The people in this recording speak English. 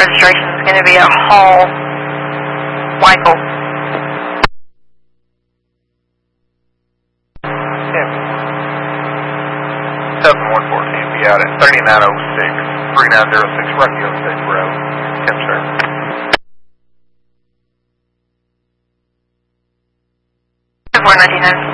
registration is going to be a Hall Michael. Yeah. 7114, be out at 3906, 3906 Rocky Osage Road. Yes, sir. 499.